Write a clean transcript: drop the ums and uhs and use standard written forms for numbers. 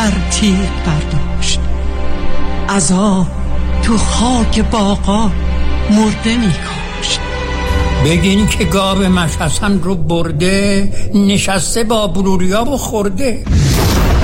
تیر برداشت. عذاب تو خاک باغا مرده میکاشت. بگین که گاو مشحسن رو برده، نشسته با بلوریا و خورده.